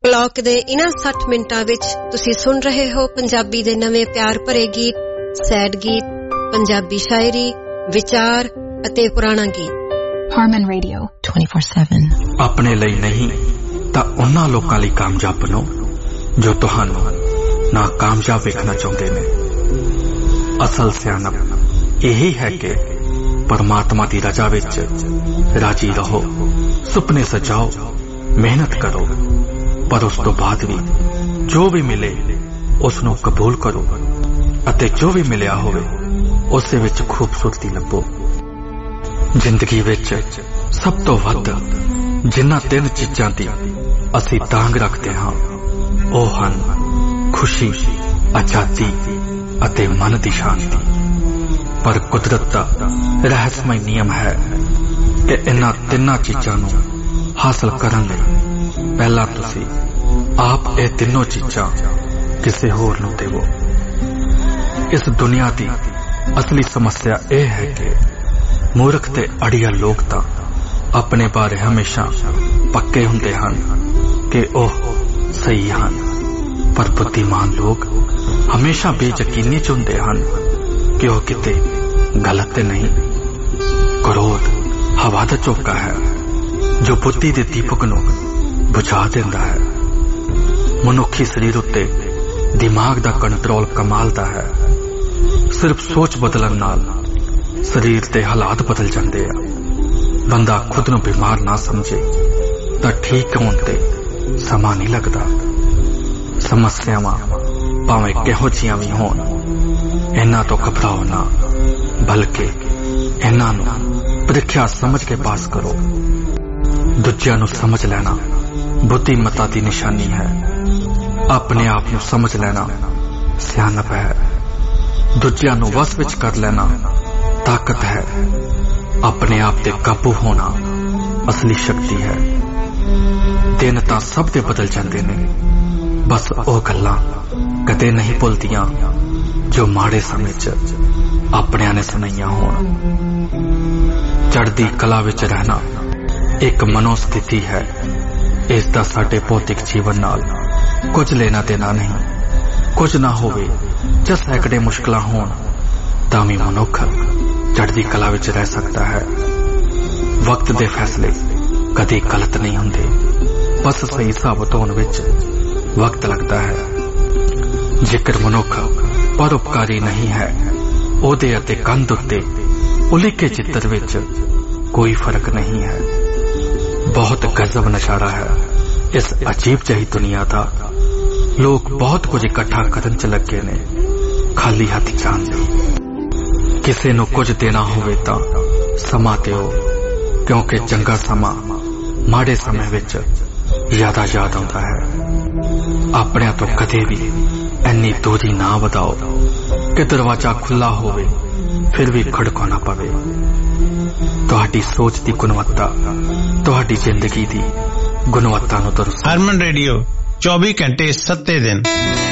Clock ਦੇ ਇਨ੍ਹਾਂ 60 ਮਿੰਟਾਂ ਵਿੱਚ ਤੁਸੀਂ ਸੁਣ ਰਹੇ ਹੋ ਪੰਜਾਬੀ ਦੇ ਨਵੇਂ ਪਿਆਰ ਭਰੇ ਗੀਤ, ਸੈਡ ਗੀਤ, ਪੰਜਾਬੀ ਸ਼ਾਇਰੀ, ਵਿਚਾਰ ਅਤੇ ਪੁਰਾਣਾ ਗੀਤ। ਹਾਰਮਨ ਰੇਡੀਓ 24/7। ਆਪਣੇ ਲਈ ਨਹੀਂ ਤਾਂ ਉਹਨਾਂ ਲੋਕਾਂ ਲਈ ਕਾਮਯਾਬ ਬਣੋ ਜੋ ਤੁਹਾਨੂੰ ਨਾਕਾਮਯਾਬ ਵੇਖਣਾ ਚਾਹੁੰਦੇ ਨੇ। ਅਸਲ ਸਿਆਣਪ ਇਹੀ ਹੈ ਕਿ ਪਰਮਾਤਮਾ ਦੀ ਰਜ਼ਾ ਵਿੱਚ ਰਾਜੀ ਰਹੋ, ਸੁਪਨੇ ਸਜਾਓ, ਮਿਹਨਤ ਕਰੋ, ਪਰ ਉਸ ਤੋਂ ਬਾਅਦ ਵੀ ਜੋ ਵੀ ਮਿਲੇ ਉਸ ਨੂੰ ਕਬੂਲ ਕਰੋ ਅਤੇ ਜੋ ਵੀ ਮਿਲਿਆ ਹੋਵੇ ਉਸ ਦੇ ਵਿੱਚ ਖੂਬਸੂਰਤੀ ਲੱਭੋ। ਜ਼ਿੰਦਗੀ ਵਿੱਚ ਸਭ ਤੋਂ ਵੱਧ ਜਿਨ੍ਹਾਂ 3 ਚੀਜ਼ਾਂ ਦੀ ਅਸੀਂ ਤਾਂਘ ਰੱਖਦੇ ਹਾਂ ਉਹ ਹਨ ਖੁਸ਼ੀ, ਆਜ਼ਾਦੀ ਅਤੇ ਮਨ ਦੀ ਸ਼ਾਂਤੀ। ਪਰ ਕੁਦਰਤ ਦਾ ਰਹੱਸਮਈ ਨਿਯਮ ਹੈ ਕਿ ਇਹਨਾਂ 3 ਚੀਜ਼ਾਂ ਨੂੰ ਹਾਸਲ ਕਰਨ ਲਈ ਪਹਿਲਾਂ ਤੁਸੀਂ ਆਪ ਇਹ 3 ਚੀਜ਼ਾਂ ਕਿਸੇ ਹੋਰ ਨੂੰ ਦੇਵੋ। ਇਸ ਦੁਨੀਆ ਦੀ ਅਸਲੀ ਸਮੱਸਿਆ ਇਹ ਹੈ ਕਿ ਮੂਰਖ ਤੇ ਅੜੀਆ ਲੋਕ ਤਾਂ ਆਪਣੇ ਬਾਰੇ ਹਮੇਸ਼ਾ ਪੱਕੇ ਹੁੰਦੇ ਹਨ ਕਿ ਉਹ ਸਹੀ ਹਨ, ਪਰ ਬੁੱਧੀਮਾਨ ਲੋਕ ਹਮੇਸ਼ਾ ਬੇਯਕੀਨੀ ਚ ਹੁੰਦੇ ਹਨ ਕਿ ਉਹ ਕਿਤੇ ਗਲਤ ਤੇ ਨਹੀਂ। ਕ੍ਰੋਧ ਹਵਾ ਦਾ ਝੋਕਾ ਹੈ ਜੋ ਬੁੱਧੀ ਦੇ ਦੀਪਕ ਨੂੰ ਬੁਝਾ ਦਿੰਦਾ ਹੈ। ਮਨੁੱਖੀ ਸਰੀਰ ਉੱਤੇ ਦਿਮਾਗ ਦਾ ਕੰਟਰੋਲ ਕਮਾਲ ਦਾ ਹੈ। ਸਿਰਫ ਸੋਚ ਬਦਲਣ ਨਾਲ ਸਰੀਰ ਦੇ ਹਾਲਾਤ ਬਦਲ ਜਾਂਦੇ ਆ। ਬੰਦਾ ਖੁਦ ਨੂੰ ਬਿਮਾਰ ਨਾ ਸਮਝੇ ਤਾਂ ਠੀਕ ਹੋਣ ਤੇ ਸਮਾਂ ਨਹੀਂ ਲੱਗਦਾ। ਸਮੱਸਿਆਵਾਂ ਭਾਵੇਂ ਕਿਹੋ ਜਿਹੀਆਂ ਵੀ ਹੋਣ, ਇਹਨਾਂ ਤੋਂ ਘਬਰਾਓ ਨਾ, ਬਲਕਿ ਇਹਨਾਂ ਨੂੰ ਪ੍ਰੀਖਿਆ ਸਮਝ ਕੇ ਪਾਸ ਕਰੋ। ਦੂਜਿਆਂ ਨੂੰ ਸਮਝ ਲੈਣਾ ਬੁੱਧੀਮਤਾ ਦੀ ਨਿਸ਼ਾਨੀ ਹੈ। ਆਪਣੇ ਆਪ ਨੂੰ ਸਮਝ ਲੈਣਾ ਸਿਆਣਪ ਹੈ। ਦੂਜਿਆਂ ਨੂੰ ਵਸ ਵਿੱਚ ਕਰ ਲੈਣਾ ਤਾਕਤ ਹੈ। ਆਪਣੇ ਆਪ ਤੇ ਕਾਬੂ ਹੋਣਾ ਅਸਲੀ ਸ਼ਕਤੀ ਹੈ। ਦਿਨ ਤਾਂ ਸਭ ਦੇ ਬਦਲ ਜਾਂਦੇ ਨੇ, ਬਸ ਉਹ ਗੱਲਾਂ ਕਦੇ ਨਹੀਂ ਭੁੱਲਦੀਆਂ ਜੋ ਮਾੜੇ ਸਮੇਂ 'ਚ ਆਪਣਿਆਂ ਨੇ ਸੁਣਾਈਆਂ ਹੋਣ। ਚੜ੍ਹਦੀ ਕਲਾ ਵਿੱਚ ਰਹਿਣਾ ਇੱਕ ਮਨੋਸਥਿਤੀ ਹੈ। ਇਸ ਦਾ ਸਾਡੇ ਭੌਤਿਕ ਜੀਵਨ ਨਾਲ ਕੁਝ ਲੈਣਾ ਦੇਣਾ ਨਹੀਂ। ਕੁਝ ਨਾ ਹੋਵੇ ਜਾਂ ਸੈਂਕੜੇ ਮੁਸ਼ਕਲਾਂ ਹੋਣ ਤਾਂ ਵੀ ਮਨੁੱਖ ਚੜ੍ਹਦੀ ਕਲਾ ਵਿੱਚ ਰਹਿ ਸਕਦਾ ਹੈ। ਵਕਤ ਦੇ ਫੈਸਲੇ ਕਦੇ ਗਲਤ ਨਹੀਂ ਹੁੰਦੇ, ਬਸ ਸਹੀ ਸਾਬਤ ਹੋਣ ਵਿੱਚ ਵਕਤ ਲੱਗਦਾ ਹੈ। ਜੇਕਰ ਮਨੁੱਖ ਪਰਉਪਕਾਰੀ ਨਹੀਂ ਹੈ, ਉਹਦੇ ਅਤੇ ਕੰਧ ਉੱਤੇ ਉਲੀਕੇ ਚਿੱਤਰ ਵਿੱਚ ਕੋਈ ਫਰਕ ਨਹੀਂ ਹੈ। ਬਹੁਤ ਗਜ਼ਬ ਨਜ਼ਾਰਾ ਹੈ ਇਸ ਅਜੀਬ ਜਿਹੀ ਦੁਨੀਆ ਦਾ। ਲੋਕ ਬਹੁਤ ਕੁਝ ਇਕੱਠਾ ਕਰਨ ਚ ਲੱਗੇ ਨੇ, ਖਾਲੀ ਹੱਥ ਜਾਣ ਲਈ। ਕਿਸੇ ਨੂੰ ਕੁਝ ਦੇਣਾ ਹੋਵੇ ਤਾਂ ਸਮਾਂ ਦਿਓ, ਕਿਉਂਕਿ ਚੰਗਾ ਸਮਾਂ ਮਾੜੇ ਸਮੇਂ ਵਿੱਚ ਜ਼ਿਆਦਾ ਯਾਦ ਆਉਂਦਾ ਹੈ। ਆਪਣਿਆਂ ਤੋਂ ਕਦੇ ਵੀ ਇੰਨੀ ਦੂਰੀ ਨਾ ਵਧਾਓ ਕਿ ਦਰਵਾਜ਼ਾ ਖੁੱਲਾ ਹੋਵੇ ਫਿਰ ਵੀ ਖੜਕਾਉਣਾ ਪਵੇ। ਤੁਹਾਡੀ ਸੋਚ ਦੀ ਗੁਣਵੱਤਾ ਤੁਹਾਡੀ ਜ਼ਿੰਦਗੀ ਦੀ ਗੁਣਵੱਤਾ ਨੂੰ ਦਰਸਾਉਂਦੀ ਹੈ। ਹਾਰਮਨ ਰੇਡੀਓ 24 ਘੰਟੇ 7 ਦਿਨ।